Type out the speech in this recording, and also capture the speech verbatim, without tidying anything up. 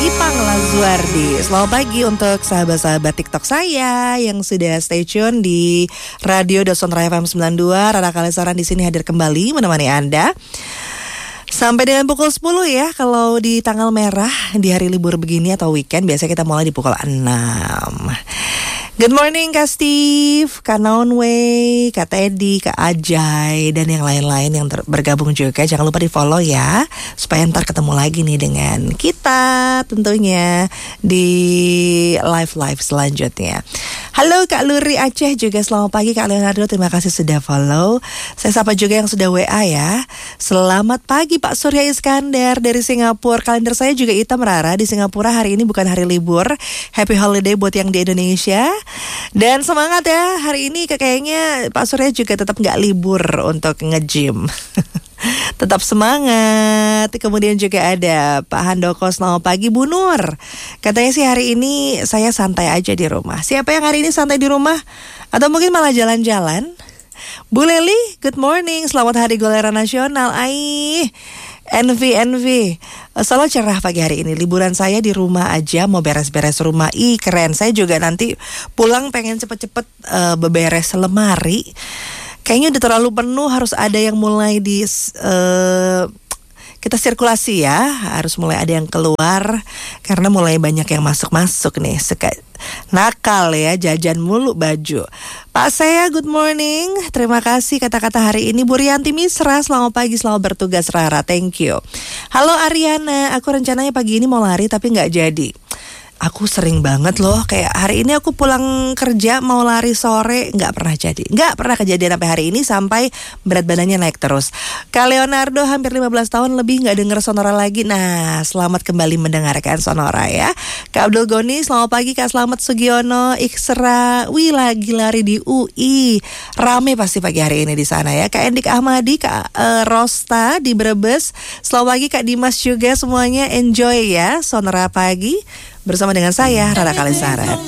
Ipang Lazuardi. Selamat pagi untuk sahabat-sahabat TikTok saya yang sudah stay tune di Radio Sonora F M sembilan puluh dua. Rara Kalesaran di sini hadir kembali menemani Anda sampai dengan pukul sepuluh ya. Kalau di tanggal merah di hari libur begini atau weekend biasanya kita mulai di pukul enam. Good morning Kak Steve, Kak Naonway, Kak Teddy, Kak Ajay, dan yang lain-lain yang ter- bergabung juga. Jangan lupa di follow ya, supaya ntar ketemu lagi nih dengan kita tentunya di live-live selanjutnya. Halo Kak Luri Aceh juga, selamat pagi Kak Leonardo, terima kasih sudah follow. Saya sapa juga yang sudah W A ya. Selamat pagi Pak Surya Iskandar dari Singapura. Kalender saya juga hitam Rara, di Singapura hari ini bukan hari libur. Happy holiday buat yang di Indonesia. Dan semangat ya, hari ini kayaknya Pak Surya juga tetap gak libur untuk nge-gym. Tetap semangat. Kemudian juga ada Pak Handoko, selamat pagi Bu Nur. Katanya sih hari ini saya santai aja di rumah. Siapa yang hari ini santai di rumah? Atau mungkin malah jalan-jalan? Bu Leli, good morning. Selamat Hari Golera Nasional. Aih, Envy, Envy. Selalu cerah pagi hari ini. Liburan saya di rumah aja, mau beres-beres rumah. Ih, keren. Saya juga nanti pulang pengen cepet-cepet uh, beberes lemari. Kayaknya udah terlalu penuh, harus ada yang mulai di uh, kita sirkulasi ya, harus mulai ada yang keluar karena mulai banyak yang masuk-masuk nih. Seka- nakal ya, jajan mulu baju. Pak saya good morning, terima kasih kata-kata hari ini. Bu Rianti Misra, selamat pagi, selamat bertugas Rara, thank you. Halo Ariana, aku rencananya pagi ini mau lari tapi gak jadi. Aku sering banget loh, kayak hari ini aku pulang kerja mau lari sore, gak pernah jadi. Gak pernah kejadian sampai hari ini, sampai berat badannya naik terus. Kak Leonardo hampir lima belas tahun lebih gak denger Sonora lagi. Nah, selamat kembali mendengarkan Sonora ya. Kak Abdul Goni, selamat pagi Kak Slamet Sugiono, Iksra. Wih, lagi lari di U I. Rame pasti pagi hari ini di sana ya. Kak Endik Ahmadi, Kak uh, Rosta di Brebes. Selamat pagi Kak Dimas juga, semuanya enjoy ya Sonora pagi bersama dengan saya Rara Kalesaran.